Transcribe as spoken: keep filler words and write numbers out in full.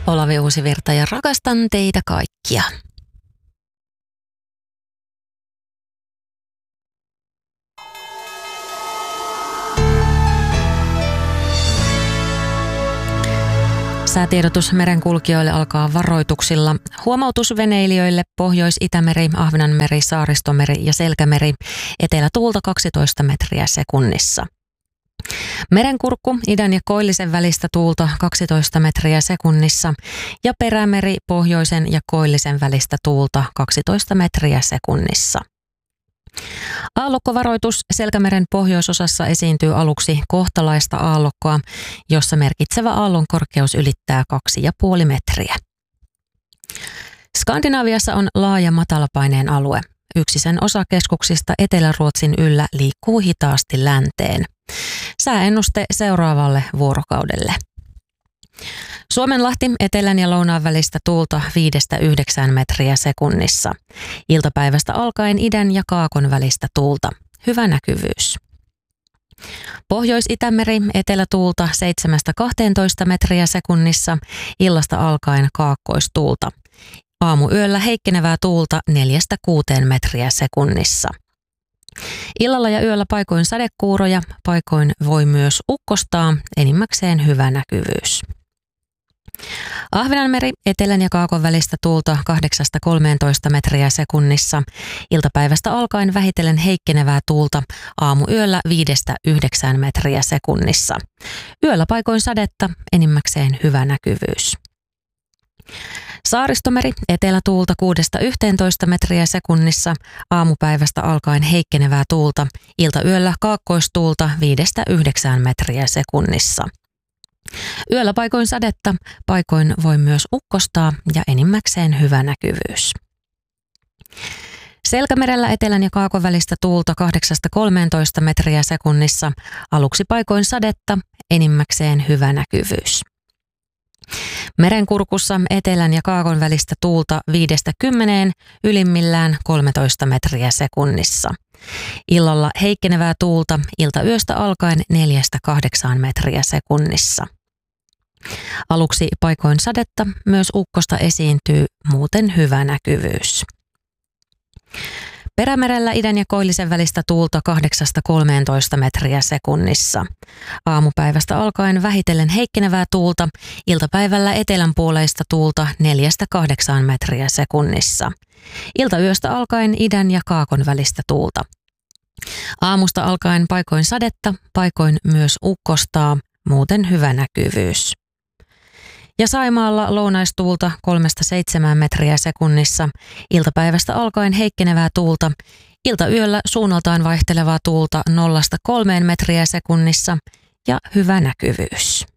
Olavi Uusivirta ja rakastan teitä kaikkia. Säätiedotus merenkulkijoille alkaa varoituksilla. Huomautus veneilijöille Pohjois-Itämeri, Ahvenanmeri, Saaristomeri ja Selkämeri. Etelätuulta kaksitoista metriä sekunnissa. Merenkurkku idän ja koillisen välistä tuulta kaksitoista metriä sekunnissa ja Perämeri pohjoisen ja koillisen välistä tuulta kaksitoista metriä sekunnissa. Aallokkovaroitus Selkämeren pohjoisosassa esiintyy aluksi kohtalaista aallokkoa, jossa merkitsevä aallon korkeus ylittää kaksi pilkku viisi metriä. Skandinaviassa on laaja matalapaineen alue. Yksi sen osakeskuksista Etelä-Ruotsin yllä liikkuu hitaasti länteen. Sääennuste seuraavalle vuorokaudelle. Suomenlahti etelän ja lounaan välistä tuulta viidestä yhdeksään metriä sekunnissa. Iltapäivästä alkaen idän ja kaakon välistä tuulta. Hyvä näkyvyys. Pohjois-Itämeri etelätuulta seitsemästä kahteentoista metriä sekunnissa. Illasta alkaen kaakkoistuulta. Aamuyöllä heikkenevää tuulta neljästä kuuteen metriä sekunnissa. Illalla ja yöllä paikoin sadekuuroja, paikoin voi myös ukkostaa, enimmäkseen hyvä näkyvyys. Ahvenanmeri etelän ja kaakon välistä tuulta kahdeksasta kolmeentoista metriä sekunnissa. Iltapäivästä alkaen vähitellen heikkenevää tuulta, aamuyöllä viidestä yhdeksään metriä sekunnissa. Yöllä paikoin sadetta, enimmäkseen hyvä näkyvyys. Saaristomeri etelätuulta kuudesta yhteentoista metriä sekunnissa, aamupäivästä alkaen heikkenevää tuulta, iltayöllä kaakkoistuulta viidestä yhdeksään metriä sekunnissa. Yöllä paikoin sadetta, paikoin voi myös ukkostaa ja enimmäkseen hyvä näkyvyys. Selkämerellä etelän ja kaakon välistä tuulta kahdeksasta kolmeentoista metriä sekunnissa, aluksi paikoin sadetta, enimmäkseen hyvä näkyvyys. Merenkurkussa etelän ja kaakon välistä tuulta viidestä kymmeneen, ylimmillään kolmetoista metriä sekunnissa. Illalla heikkenevää tuulta, iltayöstä alkaen neljästä kahdeksaan metriä sekunnissa. Aluksi paikoin sadetta, myös ukkosta esiintyy, muuten hyvä näkyvyys. Perämerellä idän ja koillisen välistä tuulta kahdeksasta kolmeentoista metriä sekunnissa. Aamupäivästä alkaen vähitellen heikkenevää tuulta, iltapäivällä etelänpuoleista tuulta neljästä kahdeksaan metriä sekunnissa. Iltayöstä alkaen idän ja kaakon välistä tuulta. Aamusta alkaen paikoin sadetta, paikoin myös ukkostaa, muuten hyvä näkyvyys. Ja Saimaalla lounaistuulta kolmesta seitsemään metriä sekunnissa, iltapäivästä alkaen heikkenevää tuulta, iltayöllä suunnaltaan vaihtelevaa tuulta nollasta kolmeen metriä sekunnissa ja hyvä näkyvyys.